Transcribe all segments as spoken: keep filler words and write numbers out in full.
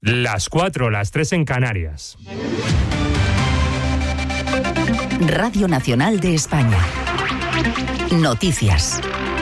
Las cuatro, las tres en Canarias. Radio Nacional de España. Noticias.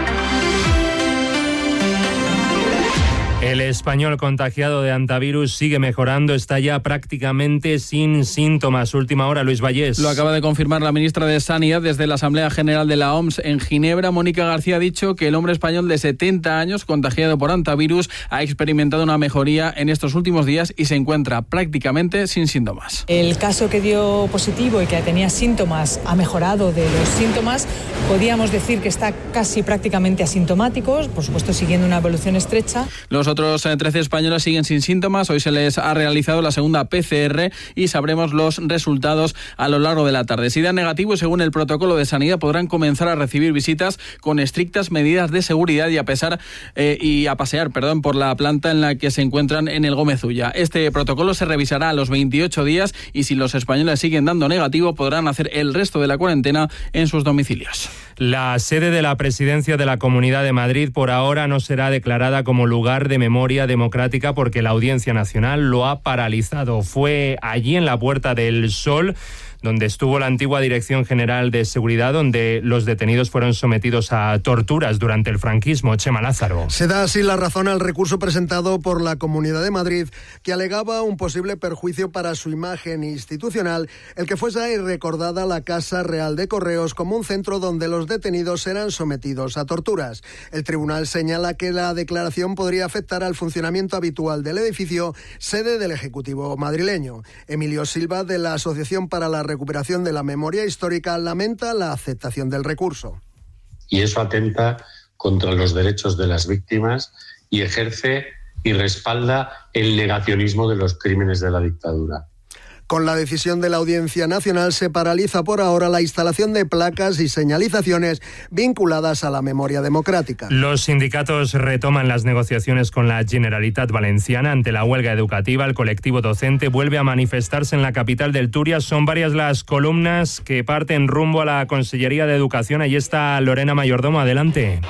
El español contagiado de hantavirus sigue mejorando, está ya prácticamente sin síntomas. Última hora, Luis Vallés. Lo acaba de confirmar la ministra de Sanidad desde la Asamblea General de la O M S en Ginebra. Mónica García ha dicho que el hombre español de setenta años, contagiado por hantavirus, ha experimentado una mejoría en estos últimos días y se encuentra prácticamente sin síntomas. El caso que dio positivo y que tenía síntomas ha mejorado de los síntomas. Podríamos decir que está casi prácticamente asintomático, por supuesto siguiendo una evolución estrecha. Los otros trece españoles siguen sin síntomas. Hoy se les ha realizado la segunda P C R y sabremos los resultados a lo largo de la tarde. Si dan negativo, según el protocolo de sanidad, podrán comenzar a recibir visitas con estrictas medidas de seguridad y a pesar eh, y a pasear, perdón, por la planta en la que se encuentran en el Gómez Ulla. Este protocolo se revisará a los veintiocho días y si los españoles siguen dando negativo, podrán hacer el resto de la cuarentena en sus domicilios. La sede de la presidencia de la Comunidad de Madrid por ahora no será declarada como lugar de memoria democrática porque la Audiencia Nacional lo ha paralizado. Fue allí en la Puerta del Sol donde estuvo la antigua Dirección General de Seguridad, donde los detenidos fueron sometidos a torturas durante el franquismo. Chema Lázaro. Se da así la razón al recurso presentado por la Comunidad de Madrid, que alegaba un posible perjuicio para su imagen institucional, el que fuese recordada la Casa Real de Correos como un centro donde los detenidos eran sometidos a torturas. El tribunal señala que la declaración podría afectar al funcionamiento habitual del edificio, sede del Ejecutivo madrileño. Emilio Silva, de la Asociación para la Recuperación de la Memoria Histórica, lamenta la aceptación del recurso. Y eso atenta contra los derechos de las víctimas y ejerce y respalda el negacionismo de los crímenes de la dictadura. Con la decisión de la Audiencia Nacional se paraliza por ahora la instalación de placas y señalizaciones vinculadas a la memoria democrática. Los sindicatos retoman las negociaciones con la Generalitat Valenciana ante la huelga educativa. El colectivo docente vuelve a manifestarse en la capital del Túria. Son varias las columnas que parten rumbo a la Consellería de Educación. Ahí está Lorena Mayordomo. Adelante.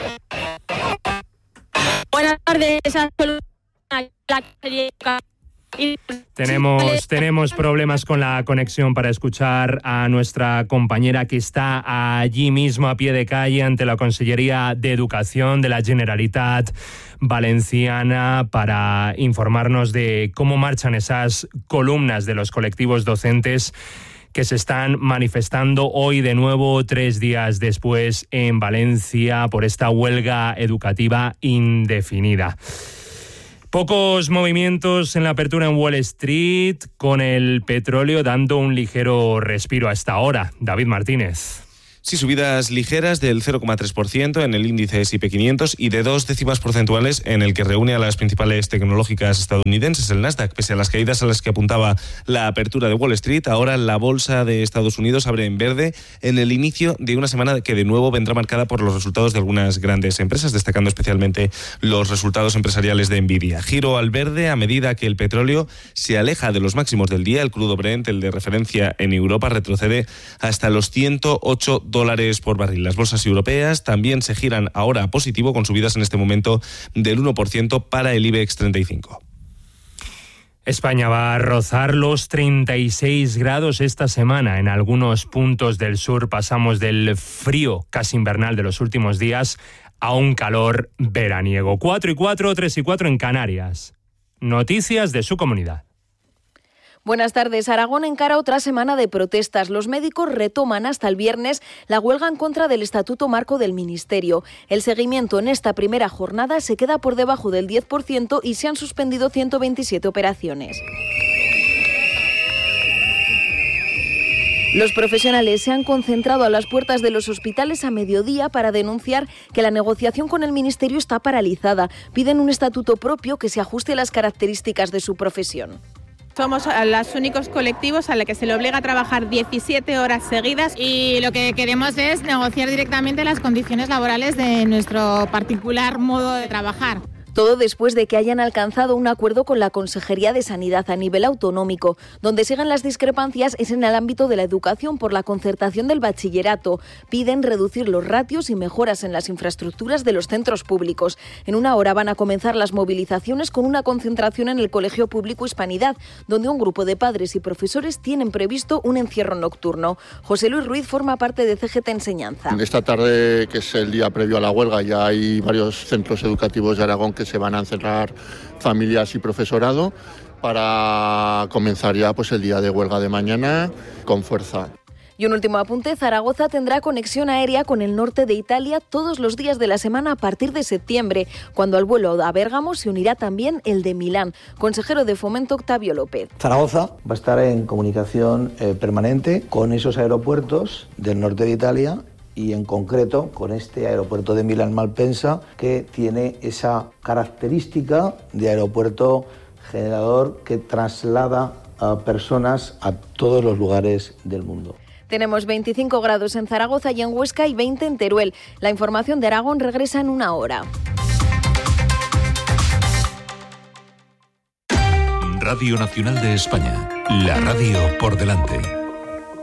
Buenas tardes. Tenemos, tenemos problemas con la conexión para escuchar a nuestra compañera que está allí mismo a pie de calle ante la Consellería de Educación de la Generalitat Valenciana para informarnos de cómo marchan esas columnas de los colectivos docentes que se están manifestando hoy de nuevo, tres días después, en Valencia por esta huelga educativa indefinida. Pocos movimientos en la apertura en Wall Street, con el petróleo dando un ligero respiro a esta hora. David Martínez. Sí, subidas ligeras del cero coma tres por ciento en el índice ese y pe quinientos y de dos décimas porcentuales en el que reúne a las principales tecnológicas estadounidenses, el Nasdaq. Pese a las caídas a las que apuntaba la apertura de Wall Street, ahora la bolsa de Estados Unidos abre en verde en el inicio de una semana que de nuevo vendrá marcada por los resultados de algunas grandes empresas, destacando especialmente los resultados empresariales de Nvidia. Giro al verde a medida que el petróleo se aleja de los máximos del día. El crudo Brent, el de referencia en Europa, retrocede hasta los ciento ocho dólares por barril. Las bolsas europeas también se giran ahora a positivo, con subidas en este momento del uno por ciento para el IBEX treinta y cinco. España va a rozar los treinta y seis grados esta semana. En algunos puntos del sur pasamos del frío casi invernal de los últimos días a un calor veraniego. cuatro y cuatro, tres y cuatro en Canarias. Noticias de su comunidad. Buenas tardes. Aragón encara otra semana de protestas. Los médicos retoman hasta el viernes la huelga en contra del Estatuto Marco del Ministerio. El seguimiento en esta primera jornada se queda por debajo del diez por ciento y se han suspendido ciento veintisiete operaciones. Los profesionales se han concentrado a las puertas de los hospitales a mediodía para denunciar que la negociación con el Ministerio está paralizada. Piden un estatuto propio que se ajuste a las características de su profesión. Somos los únicos colectivos a los que se le obliga a trabajar diecisiete horas seguidas y lo que queremos es negociar directamente las condiciones laborales de nuestro particular modo de trabajar. Todo después de que hayan alcanzado un acuerdo con la Consejería de Sanidad a nivel autonómico. Donde siguen las discrepancias es en el ámbito de la educación por la concertación del bachillerato. Piden reducir los ratios y mejoras en las infraestructuras de los centros públicos. En una hora van a comenzar las movilizaciones con una concentración en el Colegio Público Hispanidad, donde un grupo de padres y profesores tienen previsto un encierro nocturno. José Luis Ruiz forma parte de C G T Enseñanza. Esta tarde, que es el día previo a la huelga, ya hay varios centros educativos de Aragón que se van a encerrar familias y profesorado para comenzar ya pues el día de huelga de mañana con fuerza. Y un último apunte, Zaragoza tendrá conexión aérea con el norte de Italia todos los días de la semana a partir de septiembre, cuando al vuelo a Bérgamo se unirá también el de Milán. Consejero de Fomento Octavio López. Zaragoza va a estar en comunicación eh, permanente con esos aeropuertos del norte de Italia y en concreto con este aeropuerto de Milán-Malpensa, que tiene esa característica de aeropuerto generador que traslada a personas a todos los lugares del mundo. Tenemos veinticinco grados en Zaragoza y en Huesca y veinte en Teruel. La información de Aragón regresa en una hora. Radio Nacional de España. La radio por delante.